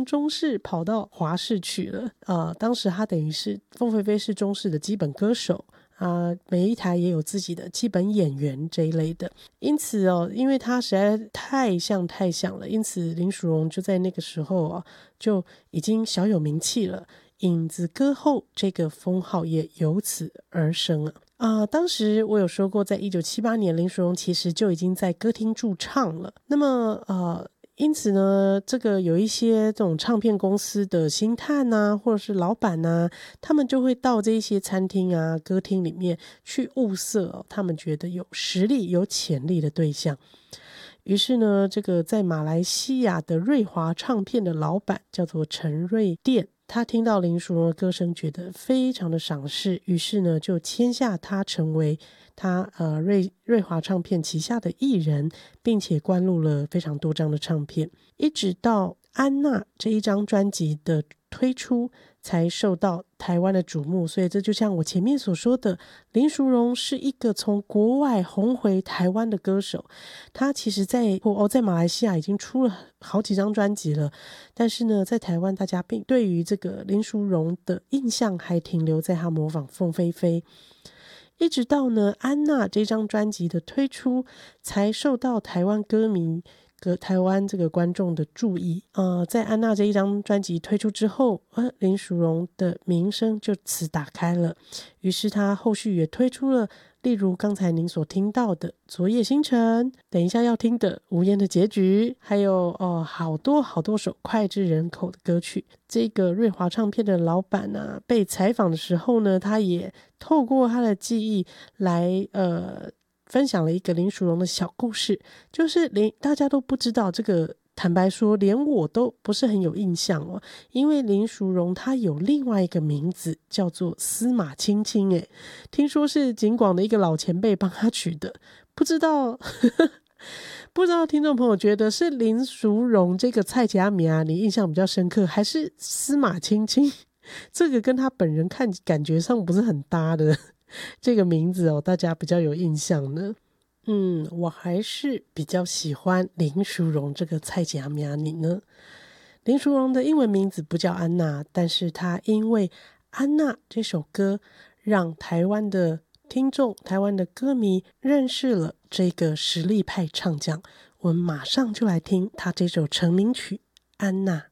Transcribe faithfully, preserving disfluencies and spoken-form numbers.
从中视跑到华视去了。呃，当时他等于是凤飞飞是中视的基本歌手啊、呃，每一台也有自己的基本演员这一类的。因此哦，因为他实在太像太像了，因此林淑荣就在那个时候啊，就已经小有名气了。影子歌后这个封号也由此而生啊。啊、呃，当时我有说过，在一九七八年，林淑荣其实就已经在歌厅驻唱了。那么，呃，因此呢，这个有一些这种唱片公司的星探啊，或者是老板啊，他们就会到这些餐厅啊、歌厅里面去物色、哦、他们觉得有实力、有潜力的对象。于是呢，这个在马来西亚的瑞华唱片的老板叫做陈瑞店，他听到林淑荣的歌声，觉得非常的赏识，于是呢就签下他成为他呃瑞瑞华唱片旗下的艺人，并且灌录了非常多张的唱片，一直到安娜这一张专辑的推出才受到台湾的瞩目。所以这就像我前面所说的，林淑荣是一个从国外红回台湾的歌手。他其实在哦在马来西亚已经出了好几张专辑了，但是呢在台湾大家并对于这个林淑荣的印象还停留在他模仿凤飞飞，一直到呢安娜这张专辑的推出才受到台湾歌迷个台湾这个观众的注意。呃，在安娜这一张专辑推出之后，呃，林淑荣的名声就此打开了。于是她后续也推出了，例如刚才您所听到的《昨夜星辰》，等一下要听的《无言的结局》，还有哦好多好多首脍炙人口的歌曲。这个瑞华唱片的老板啊，被采访的时候呢，他也透过他的记忆来呃。分享了一个林淑荣的小故事，就是连大家都不知道这个，坦白说连我都不是很有印象哦，因为林淑荣她有另外一个名字叫做司马青青，诶，听说是警广的一个老前辈帮她取的，不知道不知道听众朋友觉得是林淑荣这个蔡佳米啊，你印象比较深刻，还是司马青青这个跟她本人看感觉上不是很搭的这个名字哦，大家比较有印象呢？嗯，我还是比较喜欢林淑荣这个蔡佳米啊，你呢？林淑荣的英文名字不叫安娜，但是她因为安娜这首歌让台湾的听众、台湾的歌迷认识了这个实力派唱将。我们马上就来听她这首成名曲《安娜》。